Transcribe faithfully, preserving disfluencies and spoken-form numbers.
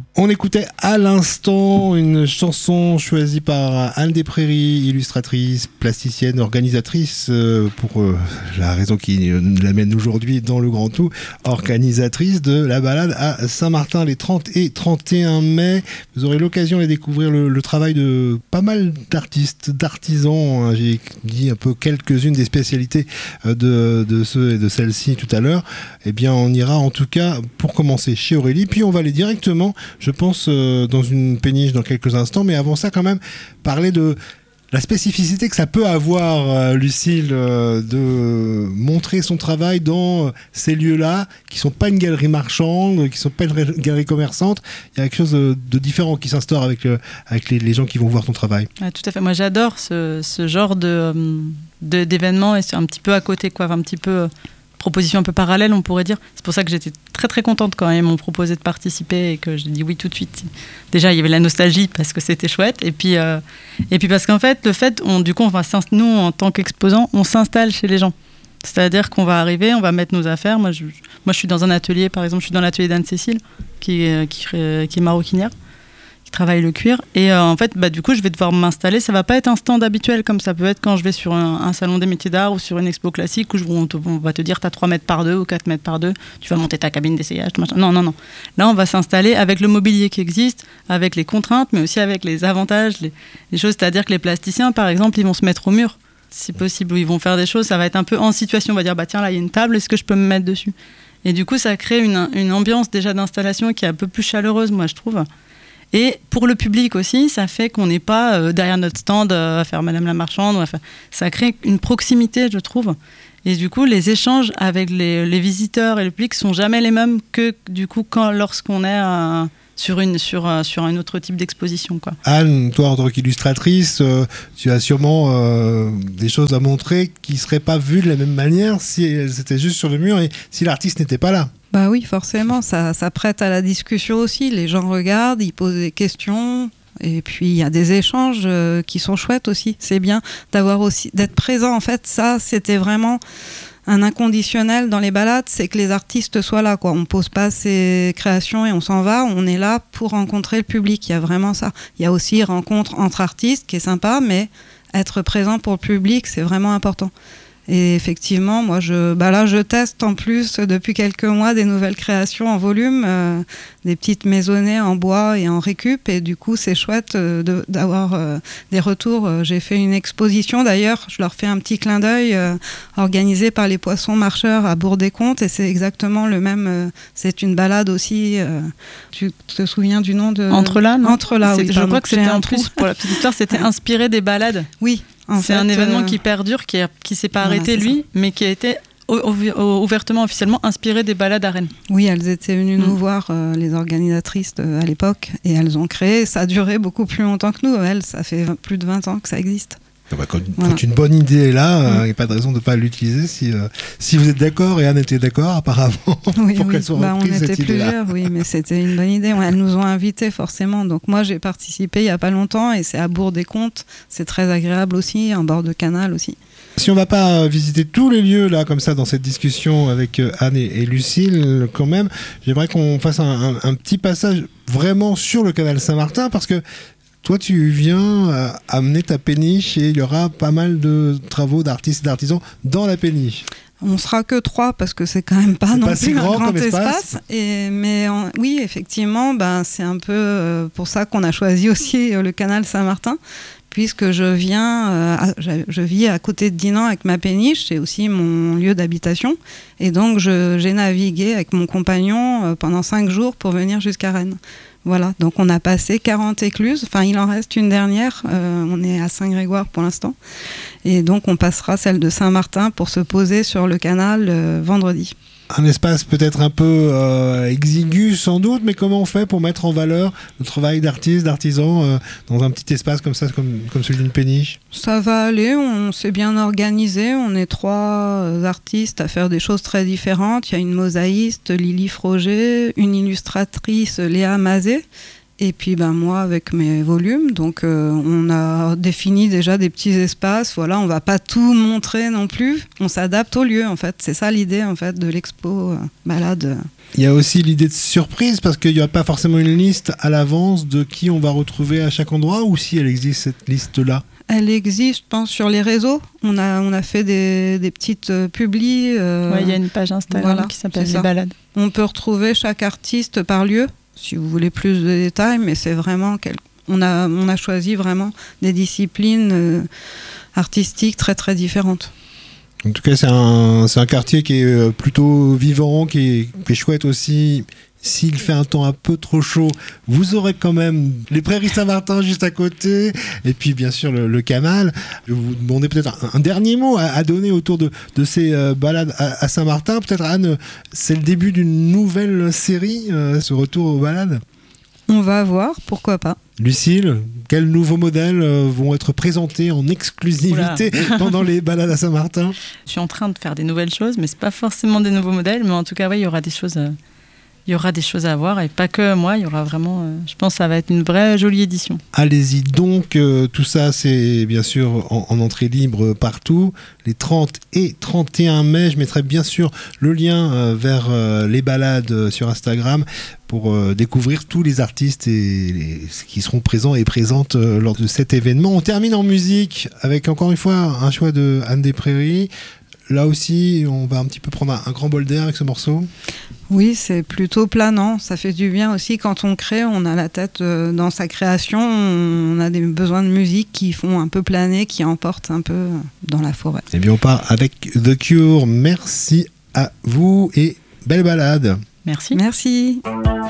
On écoutait à l'instant une chanson choisie par Anne Desprairies, illustratrice, plasticienne, organisatrice, euh, pour euh, la raison qui nous l'amène aujourd'hui dans le Grand Tout, organisatrice de la balade à Saint-Martin les trente et trente et un mai. Vous aurez l'occasion de découvrir le, le travail de pas mal d'artistes, d'artisans. J'ai dit un peu quelques-unes des spécialités de, de ceux et de celles-ci tout à l'heure. Eh bien, on ira en tout cas pour commencer chez Aurélie, puis on va aller directement, je pense, euh, dans une péniche dans quelques instants, mais avant ça quand même parler de la spécificité que ça peut avoir, euh, Lucille, euh, de montrer son travail dans euh, ces lieux-là, qui sont pas une galerie marchande, qui sont pas une ré- galerie commerçante. Il y a quelque chose de, de différent qui s'instaure avec, euh, avec les, les gens qui vont voir ton travail. Ouais, tout à fait. Moi, j'adore ce, ce genre de, de, d'événements, et c'est un petit peu à côté, quoi, un petit peu... proposition un peu parallèle, on pourrait dire. C'est pour ça que j'étais très très contente quand ils m'ont proposé de participer et que j'ai dit oui tout de suite. Déjà, il y avait la nostalgie parce que c'était chouette, et puis euh, et puis parce qu'en fait, le fait, on, du coup, on va nous en tant qu'exposants, on s'installe chez les gens. C'est-à-dire qu'on va arriver, on va mettre nos affaires. Moi, je, moi, je suis dans un atelier, par exemple, je suis dans l'atelier d'Anne-Cécile, qui est qui, qui est maroquinière, qui travaille le cuir, et euh, en fait, bah, du coup, je vais devoir m'installer. Ça va pas être un stand habituel comme ça peut être quand je vais sur un, un salon des métiers d'art ou sur une expo classique où je, on, te, on va te dire t'as trois mètres par deux ou quatre mètres par deux, tu vas monter ta cabine d'essayage, machin. Non, non, non. Là, on va s'installer avec le mobilier qui existe, avec les contraintes, mais aussi avec les avantages, les, les choses. C'est-à-dire que les plasticiens, par exemple, ils vont se mettre au mur, si possible, ou ils vont faire des choses. Ça va être un peu en situation. On va dire bah tiens, là, il y a une table, est-ce que je peux me mettre dessus? Et du coup, ça crée une, une ambiance déjà d'installation qui est un peu plus chaleureuse, moi, je trouve. Et pour le public aussi, ça fait qu'on n'est pas euh, derrière notre stand euh, à faire Madame la Marchande. Enfin, ça crée une proximité, je trouve. Et du coup, les échanges avec les, les visiteurs et le public sont jamais les mêmes que du coup quand lorsqu'on est euh, sur une sur euh, sur un autre type d'exposition, quoi. Anne, toi en tant qu'illustratrice, euh, tu as sûrement euh, des choses à montrer qui seraient pas vues de la même manière si elles étaient juste sur le mur et si l'artiste n'était pas là. Bah oui, forcément, ça, ça prête à la discussion aussi. Les gens regardent, ils posent des questions, et puis il y a des échanges euh, qui sont chouettes aussi. C'est bien d'avoir aussi d'être présent. En fait, ça, c'était vraiment un inconditionnel dans les balades, c'est que les artistes soient là, quoi. On pose pas ses créations et on s'en va. On est là pour rencontrer le public. Il y a vraiment ça. Il y a aussi rencontre entre artistes qui est sympa, mais être présent pour le public, c'est vraiment important. Et effectivement, moi, je, bah là, je teste en plus depuis quelques mois des nouvelles créations en volume, euh, des petites maisonnées en bois et en récup. Et du coup, c'est chouette euh, de, d'avoir euh, des retours. J'ai fait une exposition, d'ailleurs, je leur fais un petit clin d'œil, euh, organisée par les Poissons Marcheurs à Bourg-des-Comptes. Et c'est exactement le même. Euh, c'est une balade aussi. Euh, tu te souviens du nom de Entre là, non Entre là, oui. Je pardon, crois que c'était en plus, pour la petite histoire, c'était inspiré des balades. Oui. En c'est fait, un événement euh... qui perdure, qui, a, qui s'est pas voilà, arrêté lui, ça. mais qui a été ouvertement, officiellement inspiré des balades à Rennes. Oui, elles étaient venues mmh. nous voir, euh, les organisatrices de, à l'époque, et elles ont créé. Ça a duré beaucoup plus longtemps que nous. Elles, ça fait plus de vingt ans que ça existe. Bah, quand, voilà. quand une bonne idée est là, il mmh. n'y euh, a pas de raison de ne pas l'utiliser. Si, euh, si vous êtes d'accord, et Anne était d'accord apparemment, oui, pour oui. qu'elle soit bah, reprise, on était cette idée-là. plusieurs, oui, mais c'était une bonne idée. Elles nous ont invités forcément. Donc moi, j'ai participé il n'y a pas longtemps, et c'est à Bourg-des-Comptes. C'est très agréable aussi, en bord de canal aussi. Si on ne va pas visiter tous les lieux là comme ça dans cette discussion avec Anne et, et Lucille, quand même, j'aimerais qu'on fasse un, un, un petit passage vraiment sur le canal Saint-Martin, parce que toi, tu viens euh, amener ta péniche et il y aura pas mal de travaux d'artistes et d'artisans dans la péniche. On sera que trois parce que c'est quand même pas c'est non pas plus si grand un grand comme espace. espace. Et, mais en, oui, effectivement, ben, c'est un peu euh, pour ça qu'on a choisi aussi euh, le canal Saint-Martin, puisque je viens, euh, à, je, je vis à côté de Dinan avec ma péniche, c'est aussi mon lieu d'habitation. Et donc, je, j'ai navigué avec mon compagnon euh, pendant cinq jours pour venir jusqu'à Rennes. Voilà, donc on a passé quarante écluses, enfin il en reste une dernière, euh, on est à Saint-Grégoire pour l'instant, et donc on passera celle de Saint-Martin pour se poser sur le canal euh, vendredi. Un espace peut-être un peu euh, exigu sans doute, mais comment on fait pour mettre en valeur le travail d'artistes, d'artisans euh, dans un petit espace comme ça, comme, comme celui d'une péniche? Ça va aller, on s'est bien organisé, on est trois artistes à faire des choses très différentes. Il y a une mosaïste, Lily Froger, une illustratrice, Léa Mazet, Et puis ben moi avec mes volumes, donc euh, on a défini déjà des petits espaces. Voilà, on va pas tout montrer non plus. On s'adapte au lieu en fait. C'est ça l'idée en fait de l'expo euh, balade. Il y a aussi l'idée de surprise parce qu'il n'y a pas forcément une liste à l'avance de qui on va retrouver à chaque endroit, ou si elle existe cette liste-là. Elle existe, je pense, sur les réseaux. On a, on a fait des, des petites euh, publis. Euh, ouais, il y a une page Instagram voilà, qui s'appelle c'est Les ça. Balades. On peut retrouver chaque artiste par lieu, si vous voulez plus de détails, mais c'est vraiment... Quel... On, a, on a choisi vraiment des disciplines euh, artistiques très très différentes. En tout cas, c'est un, c'est un quartier qui est plutôt vivant, qui est, qui est chouette aussi. S'il fait un temps un peu trop chaud, vous aurez quand même les Prairies Saint-Martin juste à côté, et puis bien sûr le, le Canal. Je vais vous demander peut-être un, un dernier mot à, à donner autour de, de ces euh, balades à, à Saint-Martin. Peut-être, Anne, c'est le début d'une nouvelle série, euh, ce retour aux balades. On va voir, pourquoi pas. Lucille, quels nouveaux modèles euh, vont être présentés en exclusivité Oula. pendant les balades à Saint-Martin? Je suis en train de faire des nouvelles choses, mais c'est pas forcément des nouveaux modèles, mais en tout cas, ouais, il y aura des choses... Euh... Il y aura des choses à voir, et pas que moi, il y aura vraiment, euh, je pense que ça va être une vraie jolie édition. Allez-y donc, euh, tout ça c'est bien sûr en, en entrée libre partout, les trente et trente et un mai. Je mettrai bien sûr le lien euh, vers euh, les balades euh, sur Instagram pour euh, découvrir tous les artistes et les, qui seront présents et présentes euh, lors de cet événement. On termine en musique avec encore une fois un choix de Anne des Prairies. Là aussi, on va un petit peu prendre un, un grand bol d'air avec ce morceau. Oui, c'est plutôt planant. Ça fait du bien aussi quand on crée. On a la tête euh, dans sa création. On a des besoins de musique qui font un peu planer, qui emportent un peu dans la forêt. Eh bien, on part avec The Cure. Merci à vous et belle balade. Merci. Merci.